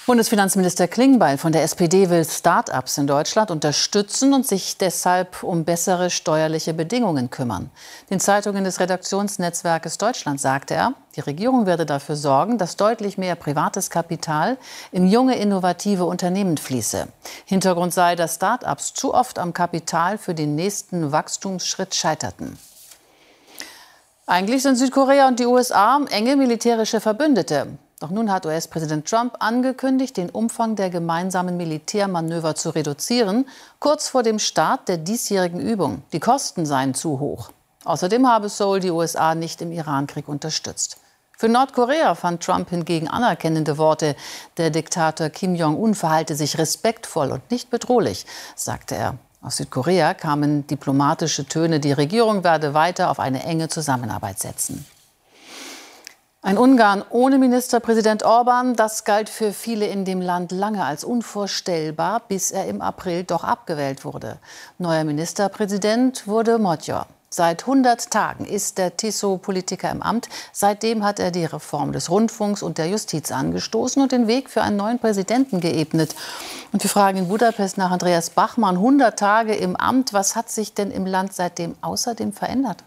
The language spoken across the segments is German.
Bundesfinanzminister Klingbeil von der SPD will Start-ups in Deutschland unterstützen und sich deshalb um bessere steuerliche Bedingungen kümmern. Den Zeitungen des Redaktionsnetzwerkes Deutschland sagte er, die Regierung werde dafür sorgen, dass deutlich mehr privates Kapital in junge, innovative Unternehmen fließe. Hintergrund sei, dass Start-ups zu oft am Kapital für den nächsten Wachstumsschritt scheiterten. Eigentlich sind Südkorea und die USA enge militärische Verbündete. Doch nun hat US-Präsident Trump angekündigt, den Umfang der gemeinsamen Militärmanöver zu reduzieren, kurz vor dem Start der diesjährigen Übung. Die Kosten seien zu hoch. Außerdem habe Seoul die USA nicht im Irankrieg unterstützt. Für Nordkorea fand Trump hingegen anerkennende Worte. Der Diktator Kim Jong-un verhalte sich respektvoll und nicht bedrohlich, sagte er. Aus Südkorea kamen diplomatische Töne, die Regierung werde weiter auf eine enge Zusammenarbeit setzen. Ein Ungarn ohne Ministerpräsident Orbán, das galt für viele in dem Land lange als unvorstellbar, bis er im April doch abgewählt wurde. Neuer Ministerpräsident wurde Magyar. Seit 100 Tagen ist der TISO-Politiker im Amt. Seitdem hat er die Reform des Rundfunks und der Justiz angestoßen und den Weg für einen neuen Präsidenten geebnet. Und wir fragen in Budapest nach Andreas Bachmann, 100 Tage im Amt. Was hat sich denn im Land seitdem außerdem verändert?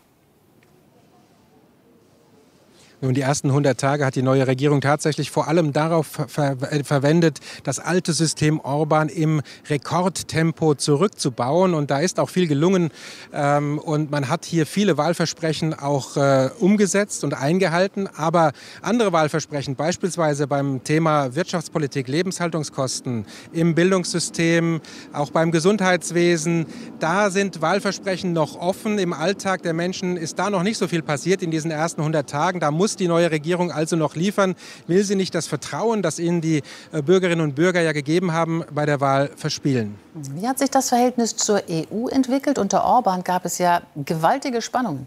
Nun, die ersten 100 Tage hat die neue Regierung tatsächlich vor allem darauf verwendet, das alte System Orbán im Rekordtempo zurückzubauen. Und da ist auch viel gelungen. Und man hat hier viele Wahlversprechen auch umgesetzt und eingehalten. Aber andere Wahlversprechen, beispielsweise beim Thema Wirtschaftspolitik, Lebenshaltungskosten, im Bildungssystem, auch beim Gesundheitswesen, da sind Wahlversprechen noch offen. Im Alltag der Menschen ist da noch nicht so viel passiert in diesen ersten 100 Tagen. Da muss die neue Regierung also noch liefern, will sie nicht das Vertrauen, das ihnen die Bürgerinnen und Bürger ja gegeben haben, bei der Wahl verspielen. Wie hat sich das Verhältnis zur EU entwickelt? Unter Orbán gab es ja gewaltige Spannungen.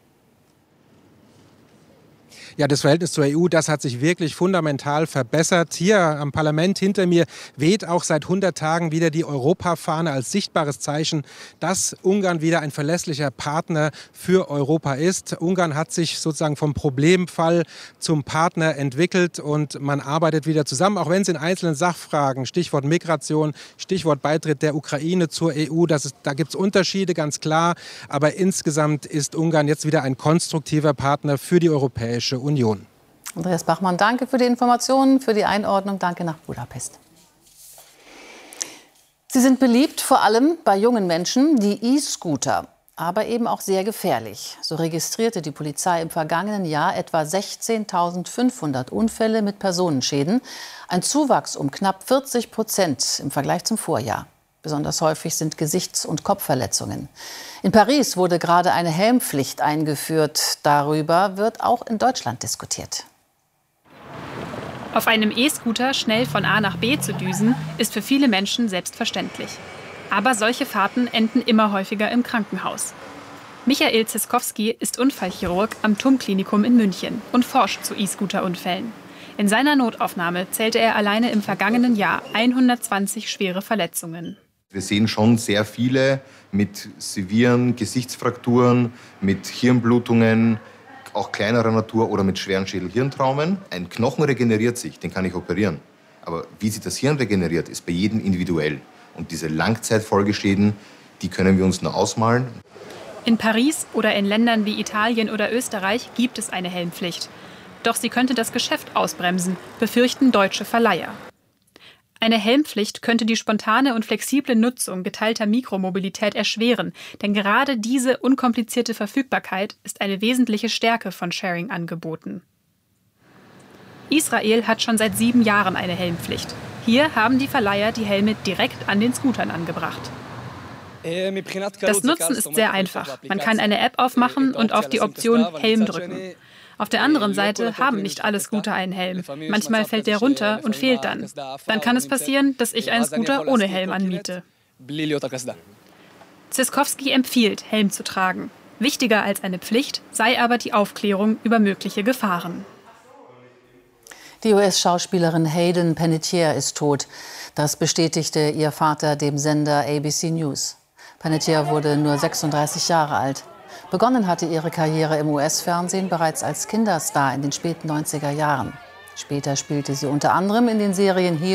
Ja, das Verhältnis zur EU, das hat sich wirklich fundamental verbessert. Hier am Parlament hinter mir weht auch seit 100 Tagen wieder die Europafahne als sichtbares Zeichen, dass Ungarn wieder ein verlässlicher Partner für Europa ist. Ungarn hat sich sozusagen vom Problemfall zum Partner entwickelt und man arbeitet wieder zusammen, auch wenn es in einzelnen Sachfragen, Stichwort Migration, Stichwort Beitritt der Ukraine zur EU, da gibt es Unterschiede, ganz klar. Aber insgesamt ist Ungarn jetzt wieder ein konstruktiver Partner für die Europäische Union. Andreas Bachmann, danke für die Informationen, für die Einordnung. Danke nach Budapest. Sie sind beliebt, vor allem bei jungen Menschen, die E-Scooter, aber eben auch sehr gefährlich. So registrierte die Polizei im vergangenen Jahr etwa 16.500 Unfälle mit Personenschäden. Ein Zuwachs um knapp 40% im Vergleich zum Vorjahr. Besonders häufig sind Gesichts- und Kopfverletzungen. In Paris wurde gerade eine Helmpflicht eingeführt. Darüber wird auch in Deutschland diskutiert. Auf einem E-Scooter schnell von A nach B zu düsen, ist für viele Menschen selbstverständlich. Aber solche Fahrten enden immer häufiger im Krankenhaus. Michael Ziskowski ist Unfallchirurg am TUM-Klinikum in München und forscht zu E-Scooter-Unfällen. In seiner Notaufnahme zählte er alleine im vergangenen Jahr 120 schwere Verletzungen. Wir sehen schon sehr viele mit sevieren Gesichtsfrakturen, mit Hirnblutungen, auch kleinerer Natur oder mit schweren Schädel-Hirntraumen. Ein Knochen regeneriert sich, den kann ich operieren. Aber wie sich das Hirn regeneriert, ist bei jedem individuell. Und diese Langzeitfolgeschäden, die können wir uns nur ausmalen. In Paris oder in Ländern wie Italien oder Österreich gibt es eine Helmpflicht. Doch sie könnte das Geschäft ausbremsen, befürchten deutsche Verleiher. Eine Helmpflicht könnte die spontane und flexible Nutzung geteilter Mikromobilität erschweren, denn gerade diese unkomplizierte Verfügbarkeit ist eine wesentliche Stärke von Sharing-Angeboten. Israel hat schon seit 7 Jahren eine Helmpflicht. Hier haben die Verleiher die Helme direkt an den Scootern angebracht. Das Nutzen ist sehr einfach. Man kann eine App aufmachen und auf die Option Helm drücken. Auf der anderen Seite haben nicht alle Scooter einen Helm. Manchmal fällt der runter und fehlt dann. Dann kann es passieren, dass ich einen Scooter ohne Helm anmiete. Ziskowski empfiehlt, Helm zu tragen. Wichtiger als eine Pflicht sei aber die Aufklärung über mögliche Gefahren. Die US-Schauspielerin Hayden Panettiere ist tot. Das bestätigte ihr Vater dem Sender ABC News. Panettiere wurde nur 36 Jahre alt. Begonnen hatte ihre Karriere im US-Fernsehen bereits als Kinderstar in den späten 90er Jahren. Später spielte sie unter anderem in den Serien